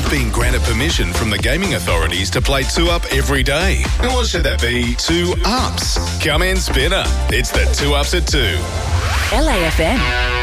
you've been granted permission from the gaming authorities to play 2UP every day. And what should that be? 2 ups. Come in, Spinner. It's the 2 Ups at 2. LAFM.